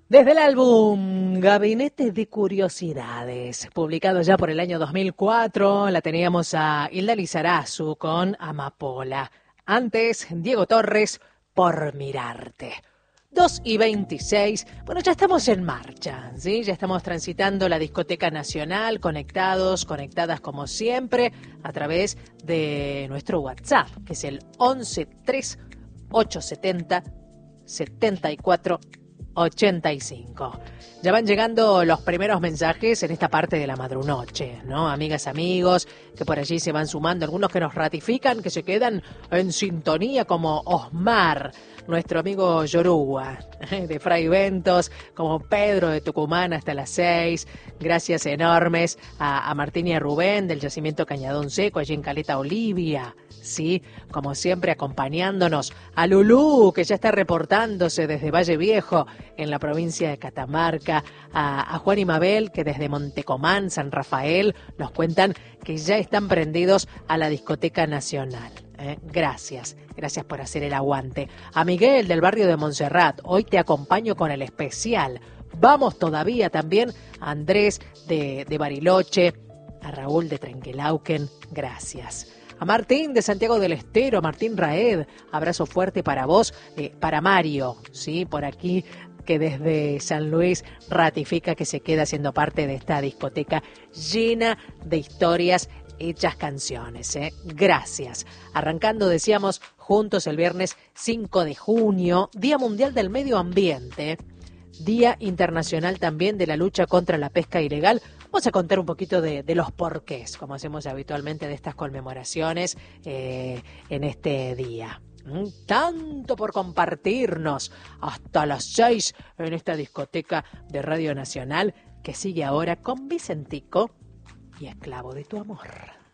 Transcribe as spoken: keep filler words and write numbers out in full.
Desde el álbum Gabinete de Curiosidades, publicado ya por el año dos mil cuatro, la teníamos a Hilda Lizarazu con Amapola. Antes, Diego Torres, Por Mirarte. dos y veintiséis, bueno, ya estamos en marcha, ¿sí? Ya estamos transitando la Discoteca Nacional, conectados, conectadas como siempre, a través de nuestro WhatsApp, que es el once tres ocho setenta setenta y cuatro ochenta y cinco. Ya van llegando los primeros mensajes en esta parte de la madrunoche, ¿no? Amigas, amigos, que por allí se van sumando, algunos que nos ratifican, que se quedan en sintonía, como Osmar, nuestro amigo Yoruba, de Fray Ventos, como Pedro de Tucumán hasta las seis. Gracias enormes a, a Martín y a Rubén del Yacimiento Cañadón Seco, allí en Caleta Olivia. Sí, como siempre acompañándonos, a Lulú, que ya está reportándose desde Valle Viejo, en la provincia de Catamarca, a, a Juan y Mabel, que desde Montecomán, San Rafael, nos cuentan que ya están prendidos a la Discoteca Nacional. ¿eh? Gracias, gracias por hacer el aguante. A Miguel del barrio de Montserrat, hoy te acompaño con el especial. Vamos todavía también a Andrés de, de Bariloche, a Raúl de Trenquelauquen, gracias. A Martín de Santiago del Estero, Martín Raed, abrazo fuerte para vos, eh, para Mario, sí, por aquí, que desde San Luis ratifica que se queda siendo parte de esta discoteca llena de historias hechas canciones, ¿eh? Gracias. Arrancando, decíamos, juntos el viernes cinco de junio, Día Mundial del Medio Ambiente, Día Internacional también de la lucha contra la pesca ilegal. Vamos a contar un poquito de, de los porqués, como hacemos habitualmente de estas conmemoraciones eh, en este día. ¿Mm? Tanto por compartirnos hasta las seis en esta discoteca de Radio Nacional que sigue ahora con Vicentico y Esclavo de tu Amor.